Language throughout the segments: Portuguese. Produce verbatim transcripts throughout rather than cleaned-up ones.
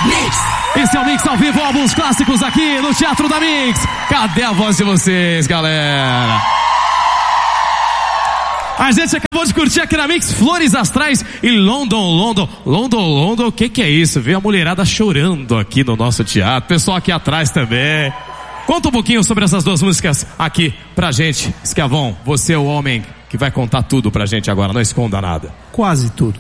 Mix. Esse é o Mix ao vivo, álbuns clássicos aqui no Teatro da Mix. Cadê a voz de vocês, galera? A gente acabou de curtir aqui na Mix Flores Astrais e London, London, London, London. O que que é isso? Veio a mulherada chorando aqui no nosso teatro. Pessoal aqui atrás também. Conta um pouquinho sobre essas duas músicas aqui pra gente. Esquiavon, você é o homem que vai contar tudo pra gente agora, não esconda nada. Quase tudo.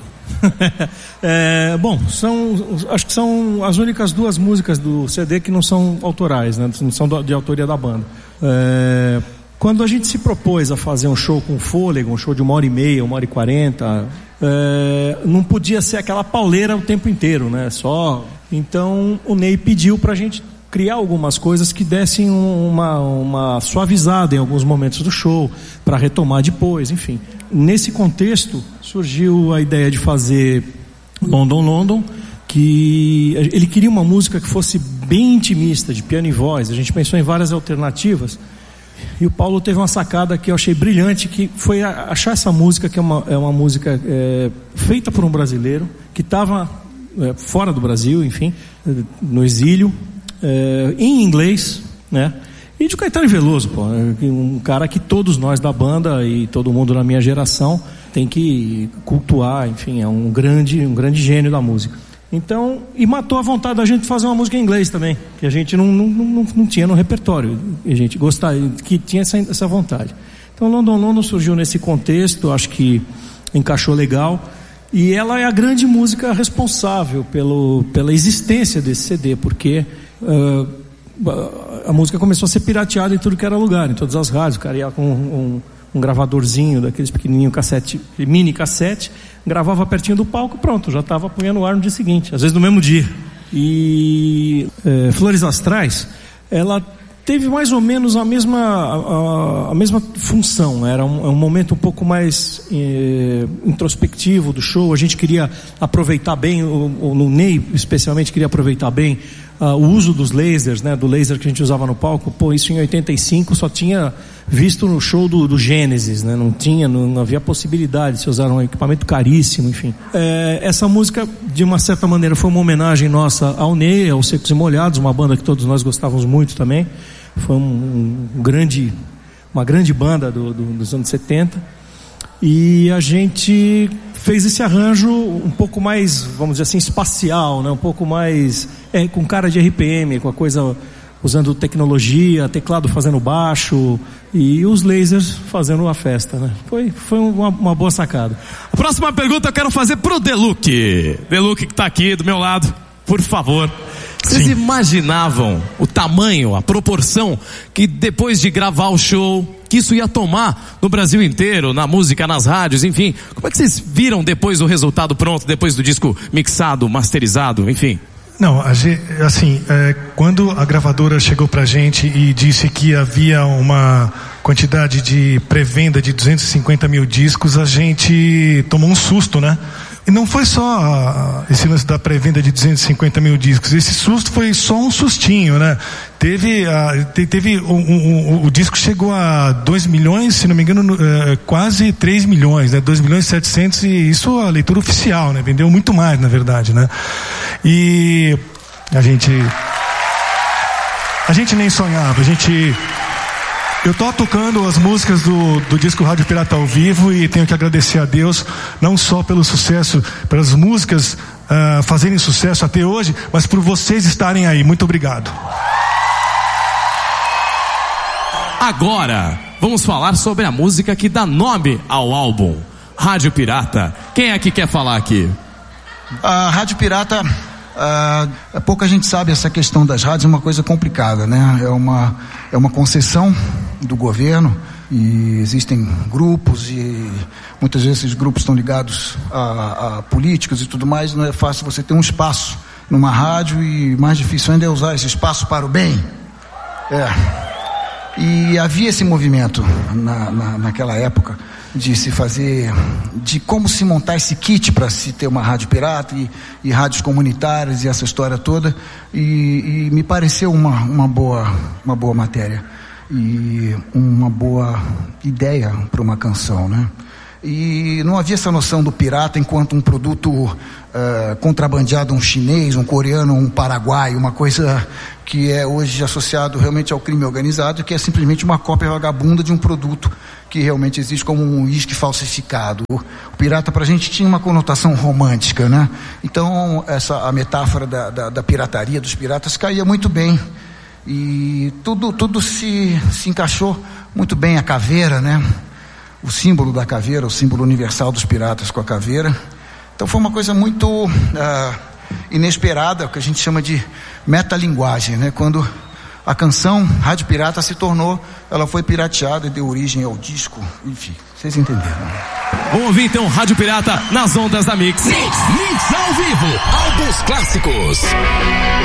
é, bom, são, acho que são as únicas duas músicas do C D que não são autorais, né? Não são de autoria da banda. É, quando a gente se propôs a fazer um show com fôlego, um show de uma hora e meia, uma hora e quarenta, é, não podia ser aquela pauleira o tempo inteiro, né? Só. Então o Ney pediu pra gente criar algumas coisas que dessem uma, uma suavizada em alguns momentos do show, para retomar depois, enfim. Nesse contexto, surgiu a ideia de fazer London, London, que ele queria uma música que fosse bem intimista, de piano e voz. A gente pensou em várias alternativas, e o Paulo teve uma sacada que eu achei brilhante, que foi achar essa música, que é uma, é uma música é, feita por um brasileiro, que estava é, fora do Brasil, enfim, no exílio, É, em inglês, né? E de Caetano Veloso, pô, um cara que todos nós da banda e todo mundo na minha geração tem que cultuar, enfim, é um grande, um grande gênio da música. Então, e matou a vontade da gente fazer uma música em inglês também, que a gente não, não, não, não tinha no repertório, e a gente gostava, que tinha essa, essa vontade. Então, London, London surgiu nesse contexto, acho que encaixou legal. E ela é a grande música responsável pelo, pela existência desse C D, porque uh, a música começou a ser pirateada em tudo que era lugar, em todas as rádios. O cara ia com um, um, um gravadorzinho daqueles pequenininho cassete, mini cassete, gravava pertinho do palco, pronto, já estava punhando no ar no dia seguinte, às vezes no mesmo dia. E uh, Flores Astrais, ela teve mais ou menos a mesma, a, a mesma função, né? Era um, um momento um pouco mais eh, introspectivo do show. A gente queria aproveitar bem, o, o, no Ney especialmente queria aproveitar bem uh, o uso dos lasers, né? Do laser que a gente usava no palco. Pô, isso em oitenta e cinco só tinha visto no show do, do Gênesis, né? Não tinha, não, não havia possibilidade de se usar um equipamento caríssimo, enfim. É, essa música, de uma certa maneira, foi uma homenagem nossa ao Ney, aos Secos e Molhados, uma banda que todos nós gostávamos muito também. Foi um, um grande, uma grande banda do, do, dos anos setenta. E a gente fez esse arranjo um pouco mais, vamos dizer assim, espacial, né? Um pouco mais é, com cara de R P M, com a coisa usando tecnologia, teclado fazendo baixo e os lasers fazendo a festa, né? Foi, foi uma, uma boa sacada. A próxima pergunta eu quero fazer pro Deluque. Deluque que tá aqui do meu lado, por favor. Vocês Sim. imaginavam o tamanho, a proporção que depois de gravar o show, que isso ia tomar no Brasil inteiro, na música, nas rádios, enfim? Como é que vocês viram depois o resultado pronto, depois do disco mixado, masterizado, enfim? Não, assim, é, quando a gravadora chegou pra gente e disse que havia uma quantidade de pré-venda de duzentos e cinquenta mil discos, a gente tomou um susto, né? E não foi só esse lance da pré-venda de duzentos e cinquenta mil discos. Esse susto foi só um sustinho, né? Teve, a, teve um, um, um, o disco chegou a dois milhões, se não me engano, uh, quase três milhões, né? dois milhões e setecentos, e isso a leitura oficial, né? Vendeu muito mais, na verdade, né? E a gente... A gente nem sonhava, a gente... Eu tô tocando as músicas do, do disco Rádio Pirata ao vivo e tenho que agradecer a Deus, não só pelo sucesso, pelas músicas uh, fazerem sucesso até hoje, mas por vocês estarem aí. Muito obrigado. Agora, vamos falar sobre a música que dá nome ao álbum, Rádio Pirata. Quem é que quer falar aqui? A Rádio Pirata... Uh, pouca gente sabe, essa questão das rádios é uma coisa complicada, né? É uma, é uma concessão do governo e existem grupos e muitas vezes esses grupos estão ligados a, a políticos e tudo mais. Não é fácil você ter um espaço numa rádio e mais difícil ainda é usar esse espaço para o bem. É. E havia esse movimento na, na, naquela época de se fazer, de como se montar esse kit para se ter uma rádio pirata e, e rádios comunitárias e essa história toda, e, e me pareceu uma, uma, boa, uma boa matéria e uma boa ideia para uma canção, né? e não havia essa noção do pirata enquanto um produto uh, contrabandeado, um chinês, um coreano, um paraguaio, uma coisa que é hoje associado realmente ao crime organizado, que é simplesmente uma cópia vagabunda de um produto que realmente existe como um uísque falsificado. O pirata para a gente tinha uma conotação romântica, né? Então essa, a metáfora da, da, da pirataria, dos piratas, caía muito bem. E tudo, tudo se, se encaixou muito bem. A caveira, né? O símbolo da caveira, o símbolo universal dos piratas com a caveira. Então foi uma coisa muito uh, inesperada, o que a gente chama de metalinguagem, né? Quando a canção Rádio Pirata se tornou, ela foi pirateada e deu origem ao disco, enfim, vocês entenderam. Vamos ouvir então Rádio Pirata nas ondas da Mix. Mix, Mix ao vivo, álbuns clássicos.